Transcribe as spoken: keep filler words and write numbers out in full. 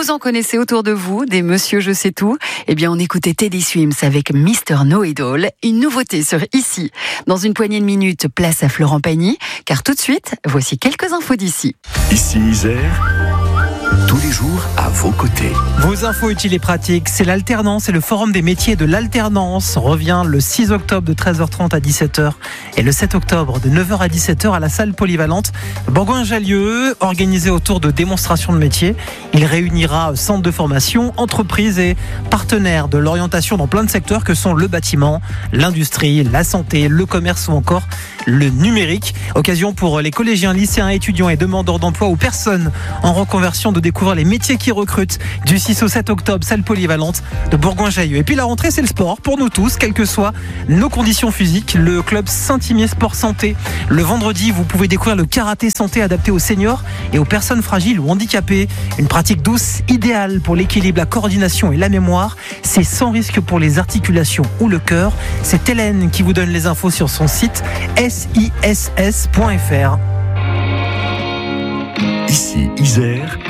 Vous en connaissez autour de vous, des monsieur je sais tout. Eh bien, on écoutait Teddy Swims avec mister Know-It-All. Une nouveauté sur Ici. Dans une poignée de minutes, place à Florent Pagny. Car tout de suite, voici quelques infos d'ici. Ici Isère, tous les jours à vos côtés. Vos infos utiles et pratiques, c'est l'alternance et le forum des métiers de l'alternance revient le six octobre de treize heures trente à dix-sept heures et le sept octobre de neuf heures à dix-sept heures à la salle polyvalente Bourgoin-Jallieu, organisé autour de démonstrations de métiers. Il réunira centres de formation, entreprises et partenaires de l'orientation dans plein de secteurs que sont le bâtiment, l'industrie, la santé, le commerce ou encore le numérique. Occasion pour les collégiens, lycéens, étudiants et demandeurs d'emploi ou personnes en reconversion de découvrir les métiers qui recrutent du six au sept octobre, salle polyvalente de Bourgoin-Jallieu. Et puis la rentrée, c'est le sport pour nous tous, quelles que soient nos conditions physiques. Le club Saint-Imier Sport Santé. Le vendredi, vous pouvez découvrir le karaté santé adapté aux seniors et aux personnes fragiles ou handicapées. Une pratique douce, idéale pour l'équilibre, la coordination et la mémoire. C'est sans risque pour les articulations ou le cœur. C'est Hélène qui vous donne les infos sur son site S I S S point F R. Ici Isère,